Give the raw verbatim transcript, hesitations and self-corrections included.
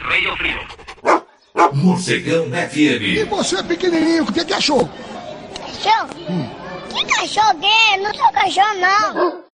Radio Freedom. Morcegão F M. E você, pequenininho, o que, que achou? Cachorro? Hum. Que cachorro que é? Não sou cachorro, não.